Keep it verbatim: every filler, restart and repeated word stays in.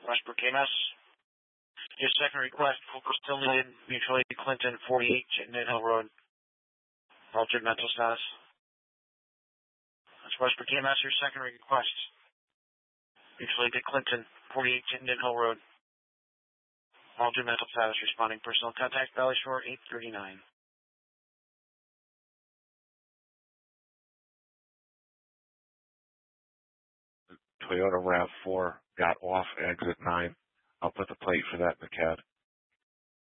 Westbrook K M S. Your second request, focus still needed, mutual aid Clinton, forty-eight, Chittenden Hill Road. Altered mental status. That's Westbrook K M S, your second request. Mutual aid Clinton, forty-eight, Chittenden Hill Road. Altered mental status, responding personal contact, Valley Shore, eight thirty-nine. Toyota RAV four got off exit nine. I'll put the plate for that in the C A D.